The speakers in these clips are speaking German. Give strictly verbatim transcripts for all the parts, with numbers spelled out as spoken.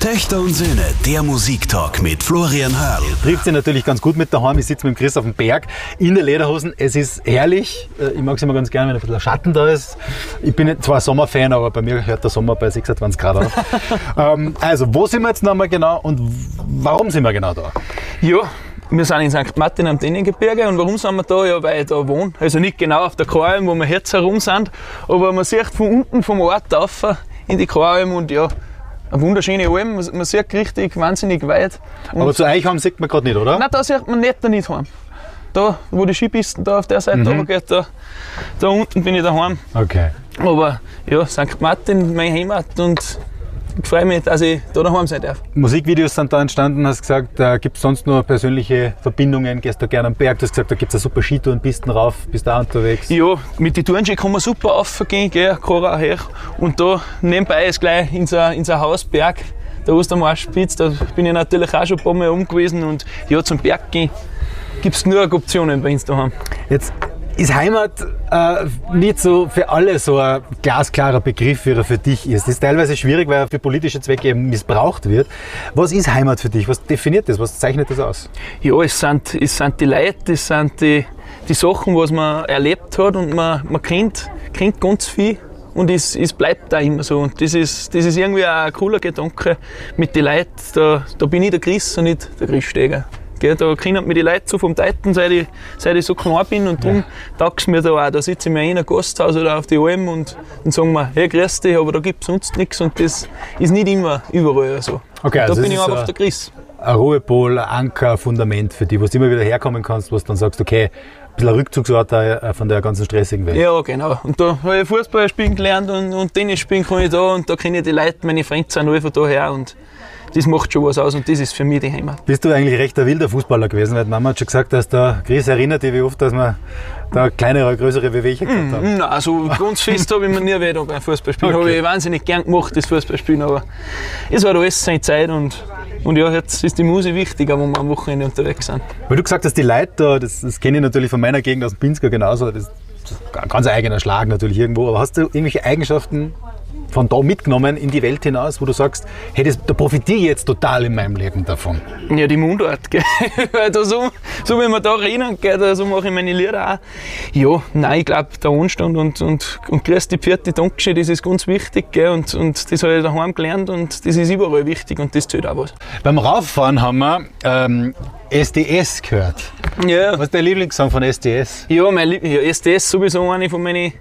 Töchter und Söhne, der Musiktalk mit Florian Hörl. Trifft sich natürlich ganz gut mit daheim. Ich sitze mit dem Chris auf dem Berg in der Lederhosen. Es ist herrlich. Ich mag es immer ganz gerne, wenn ein bisschen Schatten da ist. Ich bin zwar Sommerfan, aber bei mir hört der Sommer bei sechsundzwanzig Grad auf. ähm, also, wo sind wir jetzt nochmal genau und warum sind wir genau da? Ja, wir sind in Sankt Martin am Dennengebirge. Und warum sind wir da? Ja, weil ich da wohne. Also nicht genau auf der Choralm, wo wir jetzt herum sind, aber man sieht von unten vom Ort rauf in die Choralm und ja, eine wunderschöne Alm. Man sieht richtig wahnsinnig weit. Und Aber zu euch heim sieht man gerade nicht, oder? Nein, da sieht man nicht, da nicht heim. Da, wo die Skipisten da auf der Seite Mhm. runtergeht, da, da unten bin ich daheim. Okay. Aber ja, Sankt Martin, meine Heimat, und ich freue mich, dass ich da daheim sein darf. Musikvideos sind da entstanden, hast gesagt, da gibt es sonst nur persönliche Verbindungen, gehst da gerne am Berg, du hast gesagt, da gibt es eine super Skitourenpisten rauf, bist da unterwegs. Ja, mit den Tourenski kann man super raufgehen, gell, Chora her. Und da nebenbei ist gleich unser, unser Hausberg, der Ostermarschspitz, da bin ich natürlich auch schon ein paar Mal um gewesen. Und ja, zum Berg gehen gibt es genug Optionen bei uns daheim. Jetzt ist Heimat äh, nicht so für alle so ein glasklarer Begriff, wie er für dich ist. Das ist teilweise schwierig, weil er für politische Zwecke eben missbraucht wird. Was ist Heimat für dich? Was definiert das? Was zeichnet das aus? Ja, es sind, es sind die Leute, es sind die, die Sachen, was man erlebt hat, und man, man kennt, kennt ganz viel. Und es, es bleibt da immer so. Und das ist, das ist irgendwie ein cooler Gedanke mit den Leuten. Da, da bin ich der Chris und nicht der Chris Steger. Gell, da kennen mich die Leute so vom Teiten, seit ich, seit ich so klein bin, und darum ja. taugt es mir da auch. Da sitze ich mir in einem Gasthaus oder auf die Alm und, und sagen mir, hey, grüß dich, aber da gibt es sonst nichts, und das ist nicht immer überall so. Okay, da also bin ich ist einfach ein, der Chris. Ein Ruhepol, ein Anker, ein Fundament für dich, wo du immer wieder herkommen kannst, wo du dann sagst, okay, ein bisschen ein Rückzugsort von der ganzen stressigen Welt. Ja, genau. Und da habe ich Fußball spielen gelernt und, und Tennis spielen kann ich da, und da kenne ich die Leute, meine Freunde sind alle von daher, und das macht schon was aus, und das ist für mich die Heimat. Bist du eigentlich recht ein wilder Fußballer gewesen? Weil die Mama hat schon gesagt, dass der Chris erinnert dich, wie oft, dass wir da kleinere oder größere Wehwehchen gehabt haben. Mm, nein, also ganz fest habe ich mir nie weh beim Fußballspielen. Okay. Habe ich wahnsinnig gern gemacht, das Fußballspielen, aber es war alles seine Zeit, und, und ja, jetzt ist die Musik wichtiger, wo wir am Wochenende unterwegs sind. Weil du gesagt hast, die Leute da, das, das kenne ich natürlich von meiner Gegend aus dem Pinzgau genauso, das ist ein ganz eigener Schlag natürlich irgendwo, aber hast du irgendwelche Eigenschaften von da mitgenommen in die Welt hinaus, wo du sagst, hey, das, da profitiere ich jetzt total in meinem Leben davon? Ja, die Mundart, gell? Weil da so, so wie wir da reden, gell, so mache ich meine Lieder auch. Ja, nein, ich glaube, der Anstand und, und, und grüß die Pferde, Dankeschön, das ist ganz wichtig, gell? Und, und das habe ich daheim gelernt, und das ist überall wichtig, und das zählt auch was. Beim Rauffahren haben wir ähm, S D S gehört. Ja. Was ist dein Lieblingssong von S D S? Ja, mein, ja, S D S sowieso eine von meinen,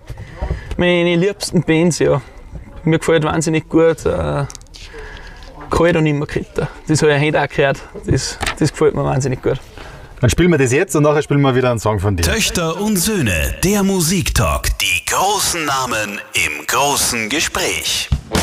meinen liebsten Bands, ja. Mir gefällt wahnsinnig gut äh, Kalt und immer Kitter. Das habe ich heute auch gehört. Das, das gefällt mir wahnsinnig gut. Dann spielen wir das jetzt, und nachher spielen wir wieder einen Song von dir. Töchter und Söhne, der Musiktalk. Die großen Namen im großen Gespräch.